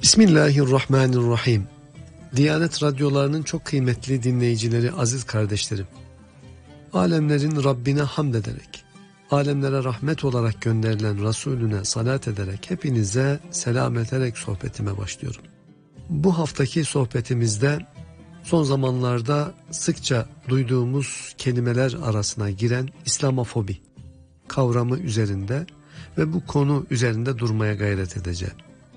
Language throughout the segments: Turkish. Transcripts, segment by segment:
Bismillahirrahmanirrahim. Diyanet radyolarının çok kıymetli dinleyicileri, aziz kardeşlerim. Alemlerin Rabbine hamd ederek, alemlere rahmet olarak gönderilen Resulüne salat ederek hepinize selam ederek sohbetime başlıyorum. Bu haftaki sohbetimizde son zamanlarda sıkça duyduğumuz kelimeler arasına giren İslamofobi kavramı üzerinde ve bu konu üzerinde durmaya gayret edeceğim.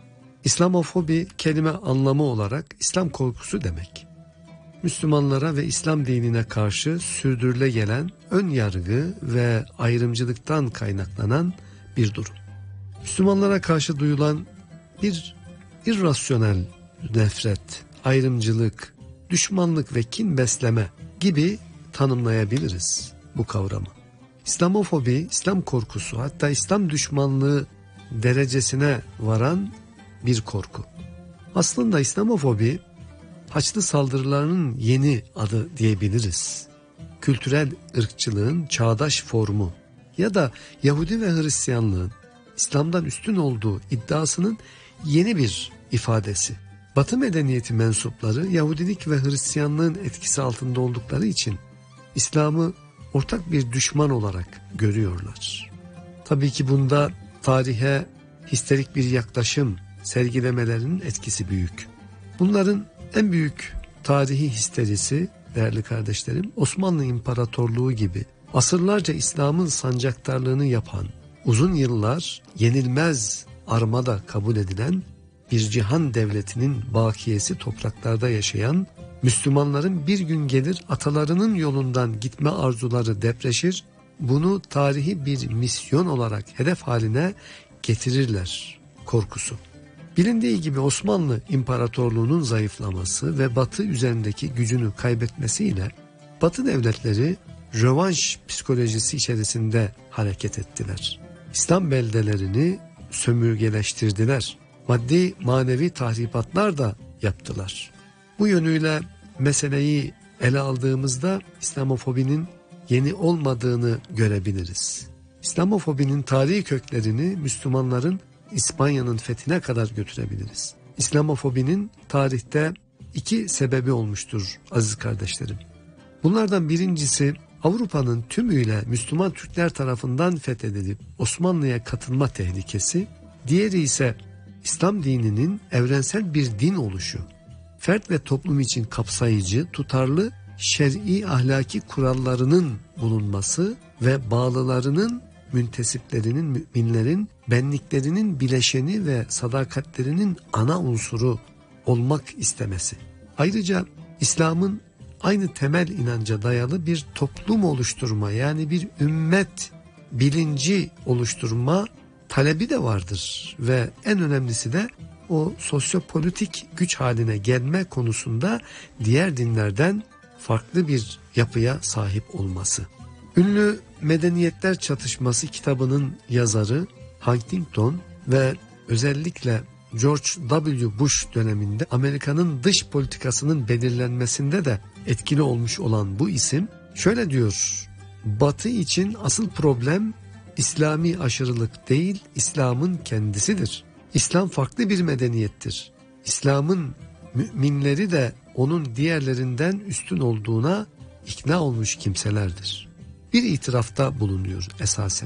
İslamofobi kelime anlamı olarak İslam korkusu demek. Müslümanlara ve İslam dinine karşı sürdürüle gelen ön yargı ve ayrımcılıktan kaynaklanan bir durum. Müslümanlara karşı duyulan bir irrasyonel nefret, ayrımcılık, düşmanlık ve kin besleme gibi tanımlayabiliriz bu kavramı. İslamofobi, İslam korkusu, hatta İslam düşmanlığı derecesine varan bir korku. Aslında İslamofobi Haçlı saldırılarının yeni adı diyebiliriz. Kültürel ırkçılığın çağdaş formu ya da Yahudi ve Hristiyanlığın İslam'dan üstün olduğu iddiasının yeni bir ifadesi. Batı medeniyeti mensupları Yahudilik ve Hristiyanlığın etkisi altında oldukları için İslam'ı ortak bir düşman olarak görüyorlar. Tabii ki bunda tarihe histerik bir yaklaşım sergilemelerinin etkisi büyük. Bunların en büyük tarihi histerisi değerli kardeşlerim, Osmanlı İmparatorluğu gibi asırlarca İslam'ın sancaktarlığını yapan, uzun yıllar yenilmez armada kabul edilen bir cihan devletinin bakiyesi topraklarda yaşayan Müslümanların bir gün gelir atalarının yolundan gitme arzuları depreşir, bunu tarihi bir misyon olarak hedef haline getirirler korkusu. Bilindiği gibi Osmanlı İmparatorluğu'nun zayıflaması ve Batı üzerindeki gücünü kaybetmesiyle Batı devletleri rövanş psikolojisi içerisinde hareket ettiler. İslam beldelerini sömürgeleştirdiler. Maddi manevi tahribatlar da yaptılar. Bu yönüyle meseleyi ele aldığımızda İslamofobinin yeni olmadığını görebiliriz. İslamofobinin tarihi köklerini Müslümanların İspanya'nın fethine kadar götürebiliriz. İslamofobinin tarihte iki sebebi olmuştur aziz kardeşlerim. Bunlardan birincisi Avrupa'nın tümüyle Müslüman Türkler tarafından fethedilip Osmanlı'ya katılma tehlikesi. Diğeri ise İslam dininin evrensel bir din oluşu. Fert ve toplum için kapsayıcı, tutarlı, şer'i ahlaki kurallarının bulunması ve bağlılarının, müntesiplerinin, müminlerin, benliklerinin bileşeni ve sadakatlerinin ana unsuru olmak istemesi. Ayrıca İslam'ın aynı temel inanca dayalı bir toplum oluşturma, yani bir ümmet bilinci oluşturma talebi de vardır ve en önemlisi de o sosyopolitik güç haline gelme konusunda diğer dinlerden farklı bir yapıya sahip olması. Ünlü Medeniyetler Çatışması kitabının yazarı Huntington ve özellikle George W. Bush döneminde Amerika'nın dış politikasının belirlenmesinde de etkili olmuş olan bu isim şöyle diyor: Batı için asıl problem İslami aşırılık değil, İslam'ın kendisidir. İslam farklı bir medeniyettir. İslam'ın müminleri de onun diğerlerinden üstün olduğuna ikna olmuş kimselerdir. Bir itirafta bulunuyor esasen.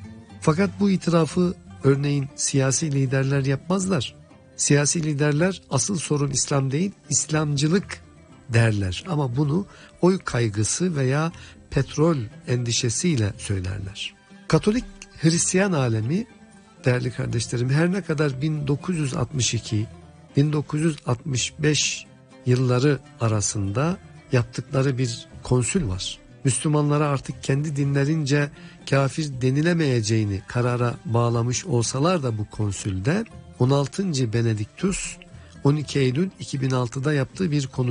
Fakat bu itirafı örneğin siyasi liderler yapmazlar. Siyasi liderler asıl sorun İslam değil, İslamcılık derler. Ama bunu oy kaygısı veya petrol endişesiyle söylerler. Katolik Hristiyan alemi değerli kardeşlerim her ne kadar 1962-1965 yılları arasında yaptıkları bir konsül var. Müslümanlara artık kendi dinlerince kafir denilemeyeceğini karara bağlamış olsalar da bu konsülde 16. Benediktus 12 Eylül 2006'da yaptığı bir konuşma